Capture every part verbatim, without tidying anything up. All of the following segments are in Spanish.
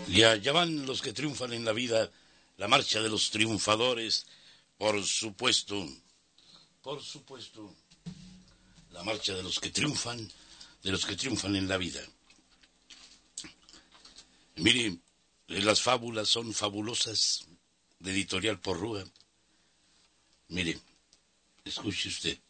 Y allá van los que triunfan en la vida, la marcha de los triunfadores, por supuesto, por supuesto, la marcha de los que triunfan, de los que triunfan en la vida. Mire, las fábulas son fabulosas, de Editorial Porrúa. Mire, escuche usted.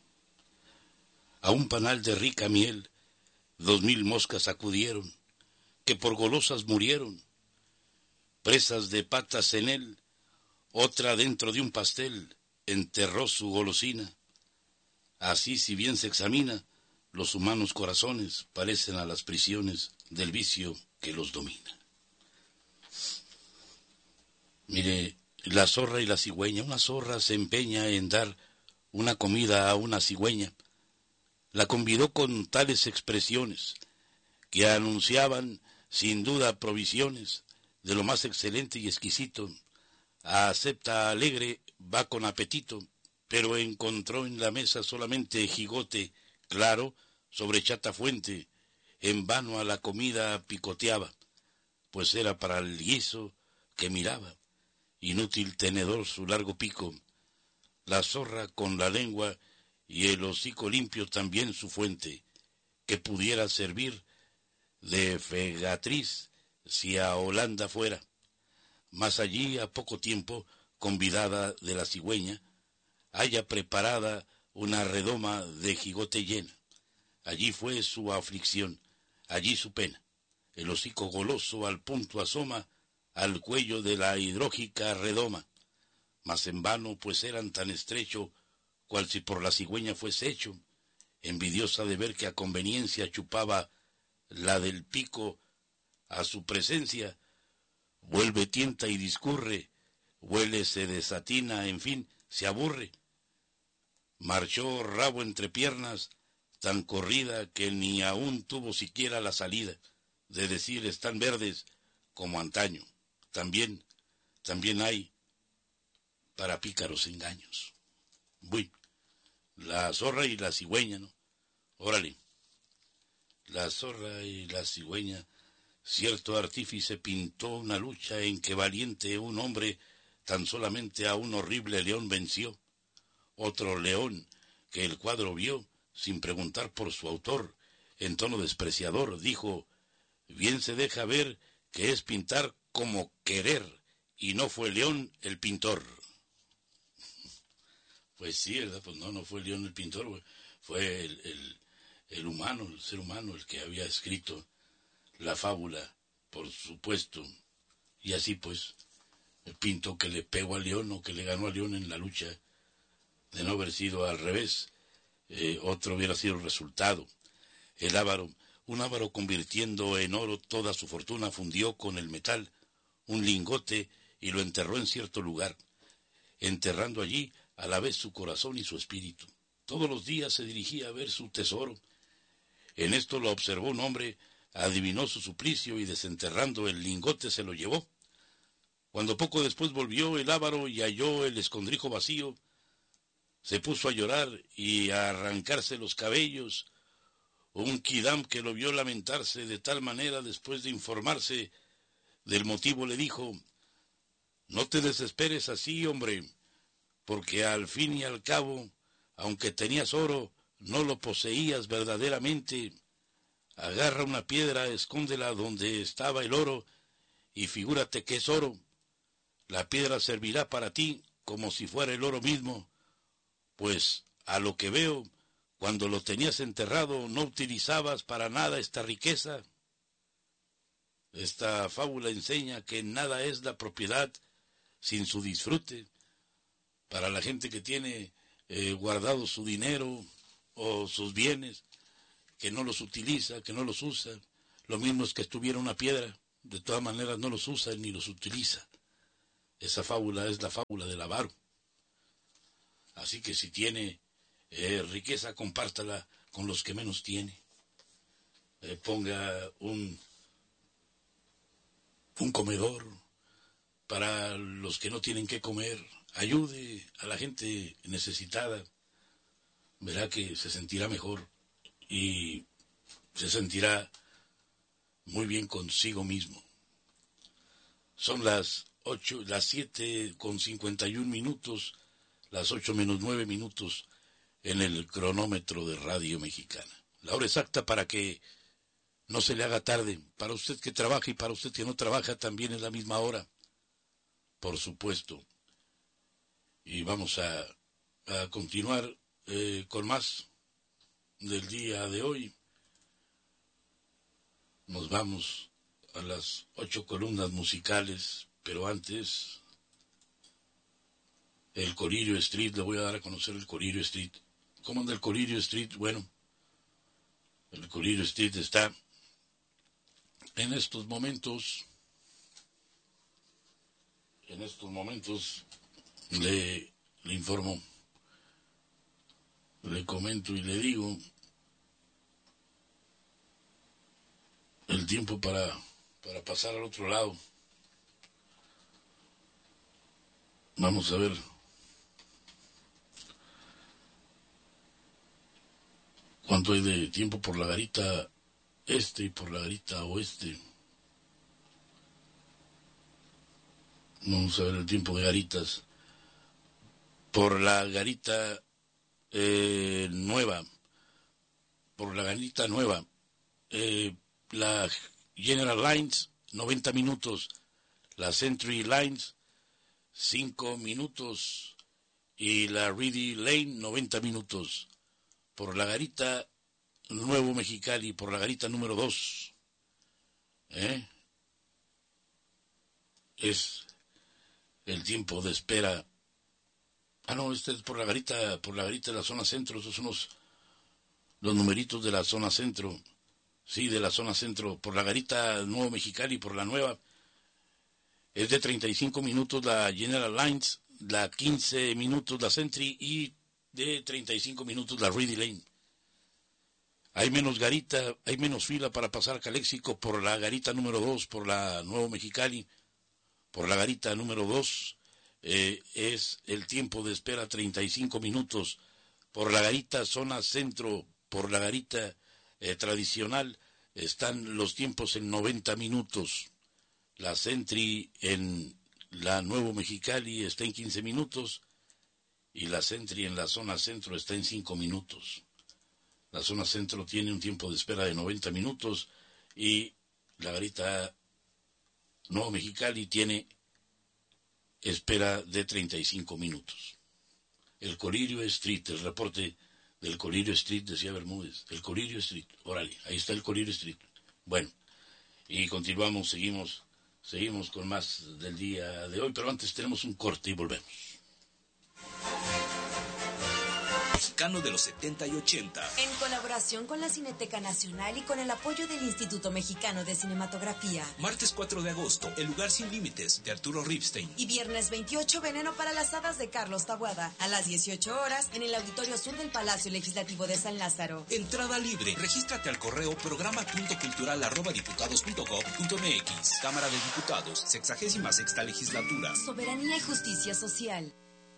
A un panal de rica miel, dos mil moscas acudieron, que por golosas murieron, presas de patas en él, otra dentro de un pastel enterró su golosina. Así, si bien se examina, los humanos corazones parecen a las prisiones del vicio que los domina. Mire, la zorra y la cigüeña. Una zorra se empeña en dar una comida a una cigüeña. La convidó con tales expresiones que anunciaban sin duda provisiones de lo más excelente y exquisito. Acepta alegre, va con apetito, pero encontró en la mesa solamente jigote claro sobre chata fuente. En vano a la comida picoteaba, pues era para el guiso que miraba. Inútil tenedor su largo pico, la zorra con la lengua y el hocico limpio también su fuente, que pudiera servir de fegatriz si a Holanda fuera. Mas allí a poco tiempo, convidada de la cigüeña, haya preparada una redoma de jigote llena. Allí fue su aflicción, allí su pena. El hocico goloso al punto asoma al cuello de la hidrógica redoma. Mas en vano, pues eran tan estrecho, cual si por la cigüeña fuese hecho. Envidiosa de ver que a conveniencia chupaba la del pico a su presencia, vuelve tienta y discurre, huele, se desatina, en fin, se aburre. Marchó rabo entre piernas, tan corrida que ni aún tuvo siquiera la salida de decir están verdes como antaño. También, también hay para pícaros engaños. Uy, la zorra y la cigüeña, ¿no? Órale, la zorra y la cigüeña. Cierto artífice pintó una lucha en que valiente un hombre tan solamente a un horrible león venció. Otro león que el cuadro vio, sin preguntar por su autor, en tono despreciador, dijo: bien se deja ver que es pintar como querer, y no fue León el pintor. Pues sí, ¿verdad? Pues no, no fue León el pintor, güey. Fue el, el, el humano, el ser humano, el que había escrito la fábula, por supuesto. Y así pues, pintó que le pegó a León o que le ganó a León en la lucha. De no haber sido al revés, eh, otro hubiera sido el resultado. El avaro, un avaro convirtiendo en oro toda su fortuna, fundió con el metal un lingote y lo enterró en cierto lugar, enterrando allí a la vez su corazón y su espíritu. Todos los días se dirigía a ver su tesoro. En esto lo observó un hombre, adivinó su suplicio y desenterrando el lingote se lo llevó. Cuando poco después volvió el avaro y halló el escondrijo vacío, se puso a llorar y a arrancarse los cabellos. Un quidam que lo vio lamentarse de tal manera, después de informarse del motivo, le dijo: no te desesperes así, hombre, porque al fin y al cabo, aunque tenías oro, no lo poseías verdaderamente. Agarra una piedra, escóndela donde estaba el oro, y figúrate que es oro. La piedra servirá para ti como si fuera el oro mismo, pues a lo que veo, cuando lo tenías enterrado, no utilizabas para nada esta riqueza. Esta fábula enseña que nada es la propiedad sin su disfrute. Para la gente que tiene eh, guardado su dinero o sus bienes, que no los utiliza, que no los usa, lo mismo es que estuviera una piedra, de todas maneras no los usa ni los utiliza. Esa fábula es la fábula del avaro. Así que si tiene eh, riqueza, compártala con los que menos tiene. Eh, ponga un, un comedor para los que no tienen qué comer. Ayude a la gente necesitada. Verá que se sentirá mejor y se sentirá muy bien consigo mismo. Son las ocho, las siete con cincuenta y un minutos, las ocho menos nueve minutos en el cronómetro de Radio Mexicana. La hora exacta para que no se le haga tarde. Para usted que trabaja y para usted que no trabaja también es la misma hora, por supuesto. Y vamos a, a continuar eh, con más del día de hoy. Nos vamos a las ocho columnas musicales, pero antes el Colirio Street, le voy a dar a conocer el Colirio Street. ¿Cómo anda el Colirio Street? Bueno, el Colirio Street está en estos momentos, en estos momentos, le, le informo, le comento y le digo el tiempo para, para pasar al otro lado. Vamos a ver. ¿Cuánto hay de tiempo por la garita este y por la garita oeste? Vamos a ver el tiempo de garitas. Por la garita eh, nueva, por la garita nueva, eh, la General Lines, noventa minutos, la Century Lines, cinco minutos, y la Reedy Lane, noventa minutos. Por la garita Nuevo Mexicali, por la garita número dos, ¿eh? Es el tiempo de espera. Ah, no, este es por la garita, por la garita de la zona centro. Esos son los, los numeritos de la zona centro. Sí, de la zona centro. Por la garita Nuevo Mexicali, por la nueva, es de treinta y cinco minutos la General Lines, la quince minutos la Century y de treinta y cinco minutos la Reedy Lane. Hay menos garita, hay menos fila para pasar a Caléxico por la garita número dos, por la Nuevo Mexicali, por la garita número dos, eh, es el tiempo de espera treinta y cinco minutos. Por la garita zona centro, por la garita eh, tradicional, están los tiempos en noventa minutos. La Century en la Nuevo Mexicali está en quince minutos. Y la Century en la zona centro está en cinco minutos. La zona centro tiene un tiempo de espera de noventa minutos y la garita Nuevo Mexicali tiene espera de treinta y cinco minutos. El Colirio Street, el reporte del Colirio Street, decía Bermúdez. El Colirio Street, órale, ahí está el Colirio Street. Bueno, y continuamos, seguimos, seguimos con más del día de hoy, pero antes tenemos un corte y volvemos. Mexicano de los setenta y ochenta. En colaboración con la Cineteca Nacional y con el apoyo del Instituto Mexicano de Cinematografía. Martes cuatro de agosto, El lugar sin límites, de Arturo Ripstein. Y viernes veintiocho, Veneno para las hadas, de Carlos Taboada. A las dieciocho horas, en el Auditorio Sur del Palacio Legislativo de San Lázaro. Entrada libre. Regístrate al correo programa punto cultural arroba diputados punto gob punto mx. Cámara de Diputados, sexagésima sexta legislatura. Soberanía y justicia social.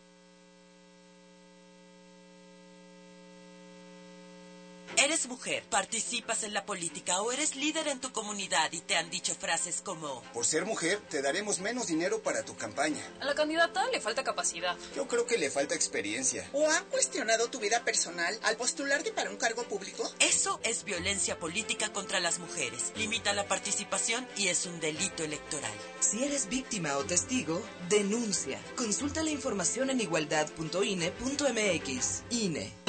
Eres mujer, participas en la política o eres líder en tu comunidad y te han dicho frases como: por ser mujer, te daremos menos dinero para tu campaña. A la candidata le falta capacidad. Yo creo que le falta experiencia. ¿O han cuestionado tu vida personal al postularte para un cargo público? Eso es violencia política contra las mujeres. Limita la participación y es un delito electoral. Si eres víctima o testigo, denuncia. Consulta la información en igualdad punto i n e punto m x. I N E.